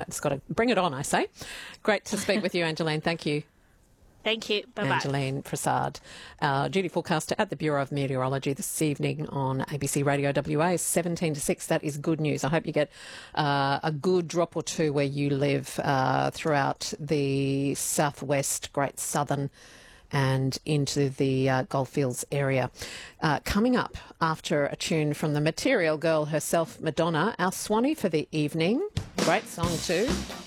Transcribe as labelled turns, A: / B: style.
A: It's got to bring it on, I say. Great to speak with you, Angeline. Thank you.
B: Thank you. Bye-bye.
A: Angeline Prasad, duty forecaster at the Bureau of Meteorology this evening on ABC Radio WA, 17 to 6. That is good news. I hope you get a good drop or two where you live throughout the southwest, Great Southern and into the Goldfields area. Coming up after a tune from the Material Girl herself, Madonna, our Swanee for the evening. Great song too.